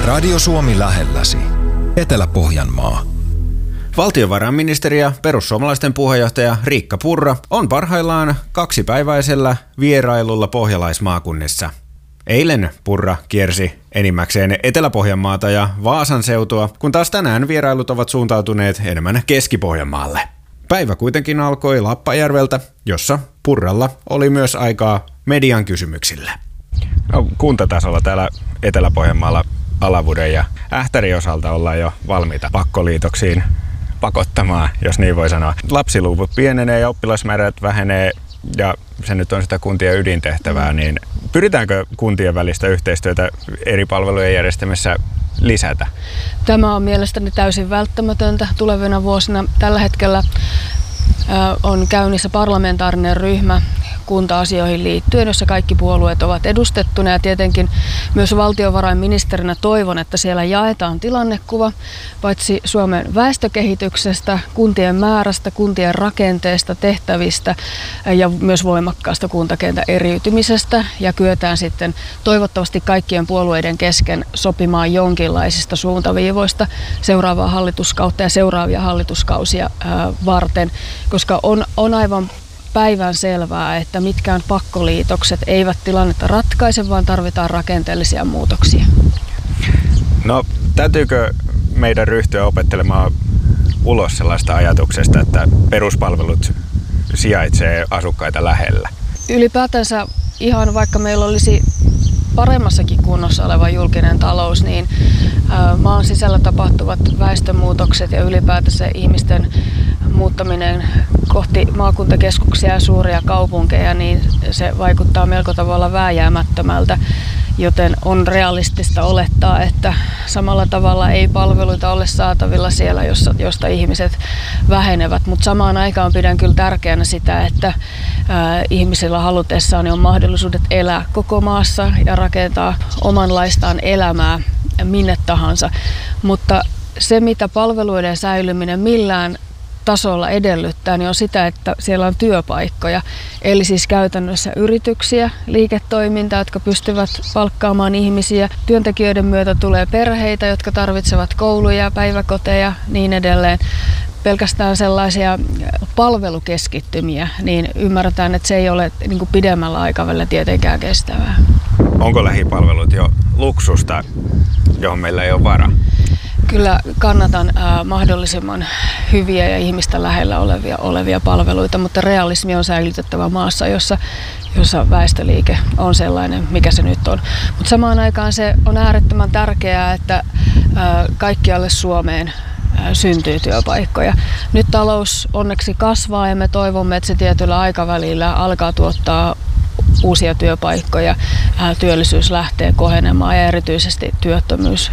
Radio Suomi lähelläsi. Etelä-Pohjanmaa. Valtiovarainministeri ja perussuomalaisten puheenjohtaja Riikka Purra on parhaillaan 2-päiväisellä vierailulla pohjalaismaakunnissa. Eilen Purra kiersi enimmäkseen Etelä-Pohjanmaata ja Vaasan seutua, kun taas tänään vierailut ovat suuntautuneet enemmän Keski-Pohjanmaalle. Päivä kuitenkin alkoi Lappajärveltä, jossa Purralla oli myös aikaa median kysymyksille. No, kuntatasolla täällä Etelä-Pohjanmaalla Alavuden ja Ähtärin osalta ollaan jo valmiita pakkoliitoksiin pakottamaan, jos niin voi sanoa. Lapsiluvut pienenee ja oppilasmäärät vähenee ja se nyt on sitä kuntien ydintehtävää, niin pyritäänkö kuntien välistä yhteistyötä eri palvelujen järjestämisessä lisätä? Tämä on mielestäni täysin välttämätöntä tulevina vuosina. Tällä hetkellä on käynnissä parlamentaarinen ryhmä kunta-asioihin liittyen, jossa kaikki puolueet ovat edustettuna, ja tietenkin myös valtiovarainministerinä toivon, että siellä jaetaan tilannekuva paitsi Suomen väestökehityksestä, kuntien määrästä, kuntien rakenteesta, tehtävistä ja myös voimakkaasta kuntakentän eriytymisestä, ja kyetään sitten toivottavasti kaikkien puolueiden kesken sopimaan jonkinlaisista suuntaviivoista seuraavaa hallituskautta ja seuraavia hallituskausia varten, koska on aivan päivän selvää, että mitkään pakkoliitokset eivät tilannetta ratkaise, vaan tarvitaan rakenteellisia muutoksia. No, täytyykö meidän ryhtyä opettelemaan ulos sellaista ajatuksesta, että peruspalvelut sijaitsee asukkaita lähellä? Ylipäätänsä ihan vaikka meillä olisi paremmassakin kunnossa oleva julkinen talous, niin maan sisällä tapahtuvat väestömuutokset ja ylipäätänsä ihmisten muuttaminen kohti maakuntakeskuksia ja suuria kaupunkeja, niin se vaikuttaa melko tavalla vääjäämättömältä, joten on realistista olettaa, että samalla tavalla ei palveluita ole saatavilla siellä, josta ihmiset vähenevät, mutta samaan aikaan pidän kyllä tärkeänä sitä, että ihmisillä halutessaan on mahdollisuudet elää koko maassa ja rakentaa omanlaistaan elämää minne tahansa, mutta se mitä palveluiden säilyminen millään tasolla edellyttää, niin on sitä, että siellä on työpaikkoja, eli siis käytännössä yrityksiä, liiketoimintaa, jotka pystyvät palkkaamaan ihmisiä. Työntekijöiden myötä tulee perheitä, jotka tarvitsevat kouluja, päiväkoteja, niin edelleen. Pelkästään sellaisia palvelukeskittymiä, niin ymmärretään, että se ei ole niin kuin pidemmällä aikavälillä tietenkään kestävää. Onko lähipalvelut jo luksusta, johon meillä ei ole varaa? Kyllä kannatan mahdollisimman hyviä ja ihmistä lähellä olevia palveluita, mutta realismi on säilytettävä maassa, jossa väestöliike on sellainen, mikä se nyt on. Mutta samaan aikaan se on äärettömän tärkeää, että kaikkialle Suomeen syntyy työpaikkoja. Nyt talous onneksi kasvaa ja me toivomme, että se tietyllä aikavälillä alkaa tuottaa uusia työpaikkoja, työllisyys lähtee kohenemaan ja erityisesti työttömyys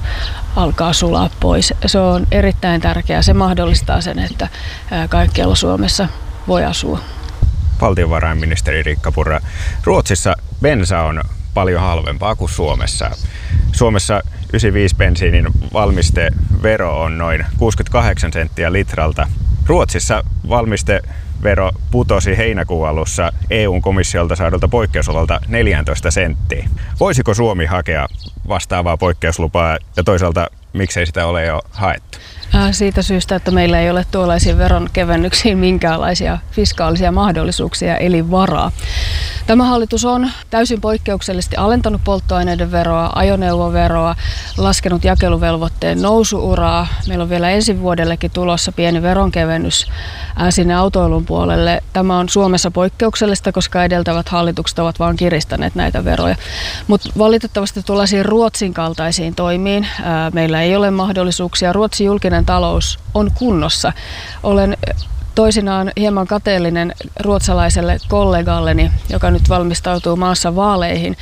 alkaa sulaa pois. Se on erittäin tärkeää. Se mahdollistaa sen, että kaikkialla Suomessa voi asua. Valtiovarainministeri Riikka Purra, Ruotsissa bensa on paljon halvempaa kuin Suomessa. Suomessa 95 bensiinin valmistevero on noin 68 senttiä litralta. Ruotsissa valmistevero putosi heinäkuun alussa EU-komissiolta saadulta poikkeusololta 14 senttiä. Voisiko Suomi hakea vastaavaa poikkeuslupaa ja toisaalta miksei sitä ole jo haettu? Siitä syystä, että meillä ei ole tuollaisiin veronkevennyksiin minkäänlaisia fiskaalisia mahdollisuuksia eli varaa. Tämä hallitus on täysin poikkeuksellisesti alentanut polttoaineiden veroa, ajoneuvoveroa, laskenut jakeluvelvoitteen nousuuraa. Meillä on vielä ensi vuodellekin tulossa pieni veronkevennys sinne autoilun puolelle. Tämä on Suomessa poikkeuksellista, koska edeltävät hallitukset ovat vain kiristäneet näitä veroja. Mutta valitettavasti tuollaisiin Ruotsin kaltaisiin toimiin meillä ei ole mahdollisuuksia. Ruotsin julkinen talous on kunnossa. Olen toisinaan hieman kateellinen ruotsalaiselle kollegalleni, joka nyt valmistautuu maassa vaaleihin,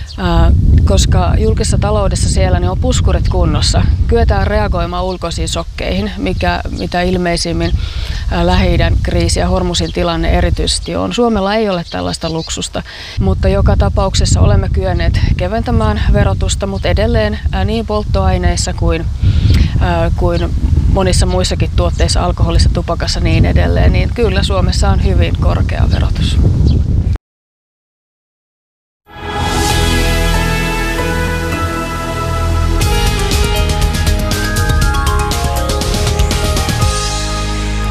koska julkisessa taloudessa siellä niin on puskurit kunnossa. Kyetään reagoimaan ulkoisiin shokkeihin, mitä ilmeisimmin Lähi-idän kriisi ja Hormusin tilanne erityisesti on. Suomella ei ole tällaista luksusta, mutta joka tapauksessa olemme kyenneet keventämään verotusta, mutta edelleen niin polttoaineissa kuin monissa muissakin tuotteissa, alkoholissa, tupakassa niin edelleen, niin kyllä Suomessa on hyvin korkea verotus.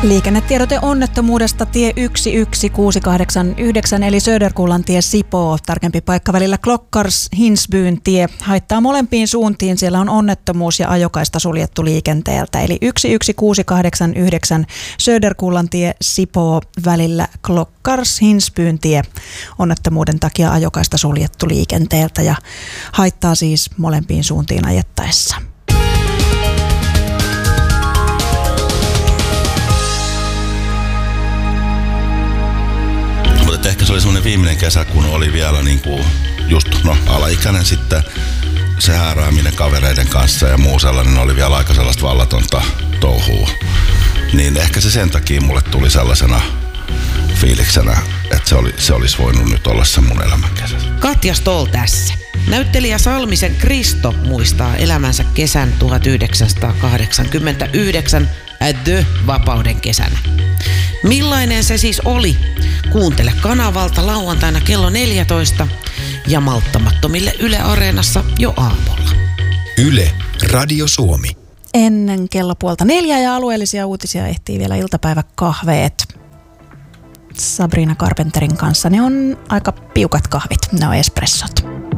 Liikennetiedote onnettomuudesta tie 11689 eli Söderkullan tie Sipoo. Tarkempi paikka välillä Klockars-Hinsbyn tie. Haittaa molempiin suuntiin. Siellä on onnettomuus ja ajokaista suljettu liikenteeltä. Eli 11689 Söderkullan tie Sipoo välillä Klockars-Hinsbyn tie. Onnettomuuden takia ajokaista suljettu liikenteeltä ja haittaa siis molempiin suuntiin ajettaessa. Ehkä se oli semmoinen viimeinen kesä, kun oli vielä just alaikäinen sitten se häärääminen kavereiden kanssa ja muu sellainen oli vielä aika sellaista vallatonta touhua. Niin ehkä se sen takia mulle tuli sellaisena fiiliksenä, että se olisi voinut nyt olla se mun elämän kesä. Katja Stoll tässä. Näyttelijä Salmisen Kristo muistaa elämänsä kesän 1989 The-vapauden kesänä. Millainen se siis oli? Kuuntele kanavalta lauantaina kello 14 ja malttamattomille Yle Areenassa jo aamulla. Yle, Radio Suomi. Ennen kello 3:30 ja alueellisia uutisia ehtii vielä iltapäiväkahveet. Sabrina Carpenterin kanssa ne on aika piukat kahvit, ne on espressot.